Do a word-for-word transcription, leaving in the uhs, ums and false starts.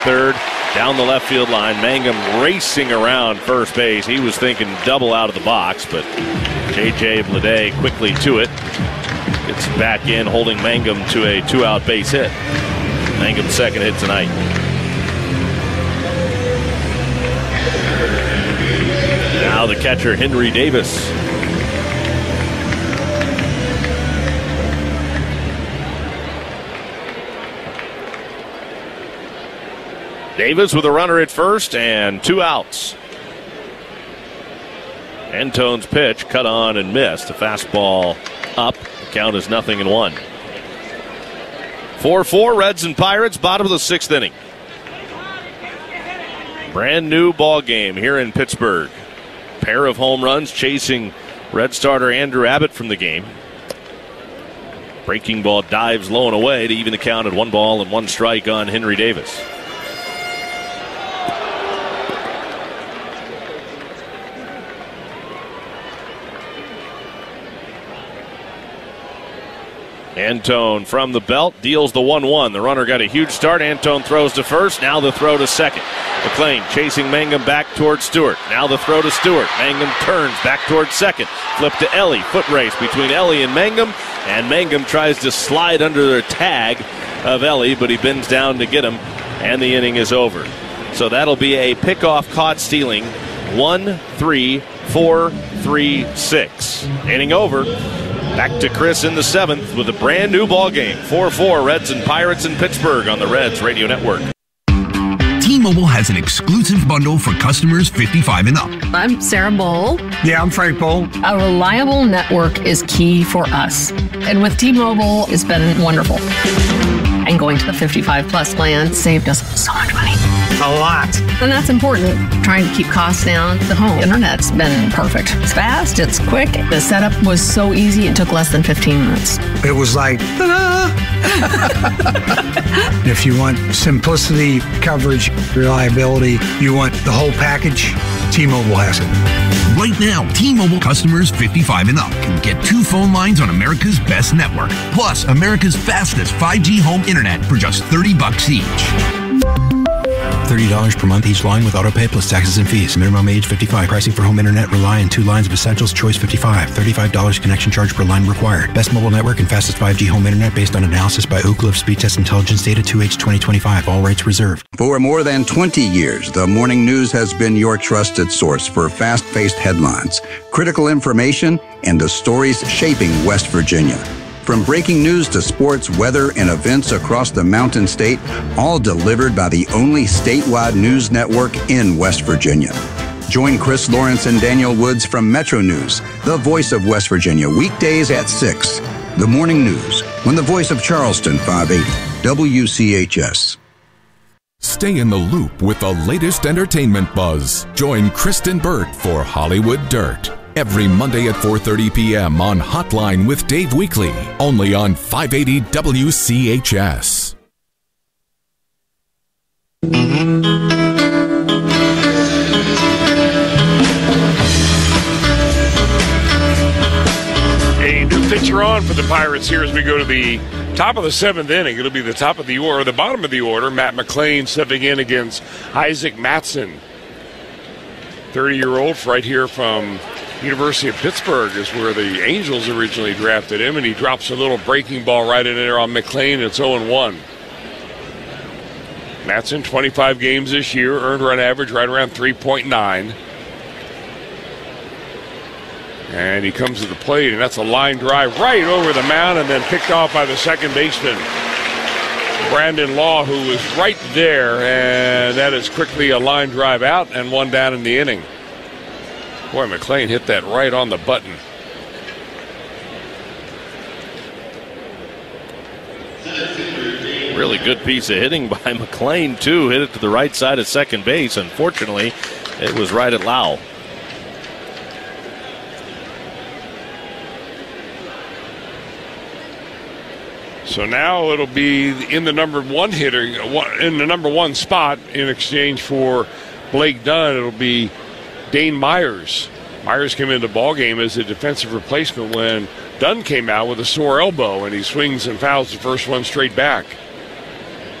Third, down the left field line. Mangum racing around first base. He was thinking double out of the box, but J J Bleday quickly to it. Gets back in, holding Mangum to a two-out base hit. Mangum's second hit tonight. Now the catcher, Henry Davis. Davis with a runner at first and two outs. Antone's pitch cut on and missed. A fastball up. The count is nothing and one. four four Reds and Pirates, bottom of the sixth inning. Brand new ball game here in Pittsburgh. Pair of home runs chasing Red starter Andrew Abbott from the game. Breaking ball dives low and away to even the count at one ball and one strike on Henry Davis. Antone from the belt deals the one one. The runner got a huge start. Antone throws to first. Now the throw to second. McLean chasing Mangum back towards Stewart. Now the throw to Stewart. Mangum turns back towards second. Flip to Ellie. Foot race between Ellie and Mangum. And Mangum tries to slide under the tag of Ellie, but he bends down to get him. And the inning is over. So that'll be a pickoff caught stealing. One, three, four, three, six. Inning over. Back to Chris in the seventh with a brand new ball game. four four Reds and Pirates in Pittsburgh on the Reds Radio Network. T-Mobile has an exclusive bundle for customers fifty-five and up. I'm Sarah Bowl. Yeah, I'm Frank Bowl. A reliable network is key for us. And with T-Mobile, it's been wonderful. And going to the fifty-five plus plan saved us so much money. A lot. And that's important. Trying to keep costs down. The home internet's been perfect. It's fast, it's quick. The setup was so easy, it took less than fifteen minutes. It was like, ta-da! If you want simplicity, coverage, reliability, you want the whole package, T-Mobile has it. Right now, T-Mobile customers fifty-five and up can get two phone lines on America's best network, plus America's fastest five G home internet for just thirty bucks each. thirty dollars per month each line with autopay plus taxes and fees. Minimum age fifty-five. Pricing for home internet rely on two lines of Essentials Choice fifty-five. thirty-five dollars connection charge per line required. Best mobile network and fastest five G home internet based on analysis by Oak Cliff Speed Test Intelligence Data two H twenty twenty-five. All rates reserved. For more than twenty years, the Morning News has been your trusted source for fast-paced headlines, critical information, and the stories shaping West Virginia. From breaking news to sports, weather, and events across the Mountain State, all delivered by the only statewide news network in West Virginia. Join Chris Lawrence and Daniel Woods from Metro News, the voice of West Virginia, weekdays at six. The Morning News, on the voice of Charleston, five eighty, W C H S. Stay in the loop with the latest entertainment buzz. Join Kristen Burt for Hollywood Dirt. Every Monday at four thirty p.m. on Hotline with Dave Weekly, only on five eighty W C H S. A new pitcher on for the Pirates here as we go to the top of the seventh inning. It'll be the top of the order, the bottom of the order. Matt McLean stepping in against Isaac Matson. thirty-year-old right here from University of Pittsburgh is where the Angels originally drafted him, and he drops a little breaking ball right in there on McLean. It's oh and one. Matson, twenty-five games this year, earned run average right around three point nine. And he comes to the plate, and that's a line drive right over the mound and then picked off by the second baseman, Brandon Law, who was right there, and that is quickly a line drive out and one down in the inning. Boy, McLean hit that right on the button. Really good piece of hitting by McLean, too. Hit it to the right side of second base. Unfortunately, it was right at Lau. So now it'll be in the number one hitter, in the number one spot in exchange for Blake Dunn. It'll be Dane Myers. Myers came into the ballgame as a defensive replacement when Dunn came out with a sore elbow, and he swings and fouls the first one straight back.